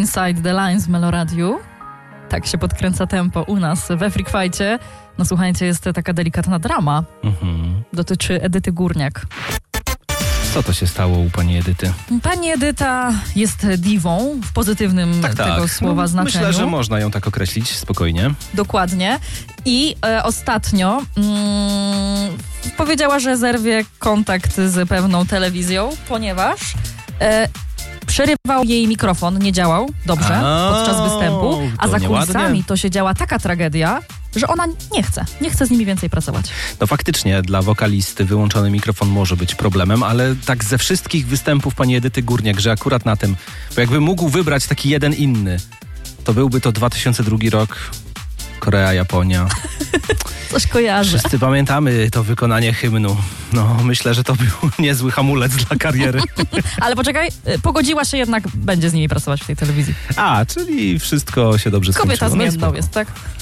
Inside the Lines w Meloradiu. Tak się podkręca tempo u nas we Freak Fight'cie. No słuchajcie, jest taka delikatna drama. Dotyczy Edyty Górniak. Co to się stało u pani Edyty? Pani Edyta jest diwą w pozytywnym tego słowa znaczeniu. Myślę, że można ją tak określić spokojnie. Dokładnie. I ostatnio powiedziała, że zerwie kontakt z pewną telewizją, ponieważ przerywał jej mikrofon, nie działał dobrze podczas występu, a za kulisami to się działa taka tragedia, że ona nie chce z nimi więcej pracować. No faktycznie, dla wokalisty wyłączony mikrofon może być problemem, ale tak ze wszystkich występów pani Edyty Górniak, że akurat na tym, bo jakby mógł wybrać taki jeden inny, to byłby to 2002 rok, Korea, Japonia. Coś kojarzę. Wszyscy pamiętamy to wykonanie hymnu. No, myślę, że to był niezły hamulec dla kariery. Ale poczekaj, pogodziła się jednak, będzie z nimi pracować w tej telewizji. Czyli wszystko się dobrze skończyło. Kobieta zmienną jest, tak?